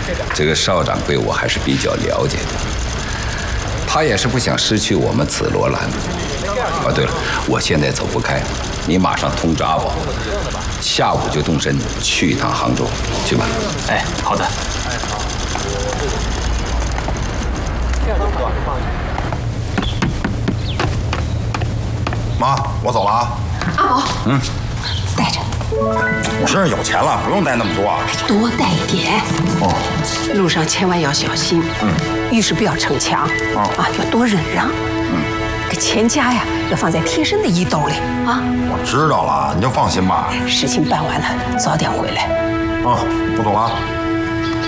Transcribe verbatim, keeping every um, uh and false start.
这个邵掌柜我还是比较了解的，他也是不想失去我们紫罗兰。哦，对了，我现在走不开，你马上通知阿宝，下午就动身去一趟杭州，去吧。 哎，好的。 妈，我走了啊。 阿宝， 嗯， 带着。 我身上有钱了，不用带那么多啊。 多带一点。 哦。 路上千万要小心。嗯。遇事不要逞强。哦。啊，要多忍让。嗯。这钱家呀，要放在贴身的衣兜里啊。 我知道了，你就放心吧。 事情办完了，早点回来。 啊，我走了啊。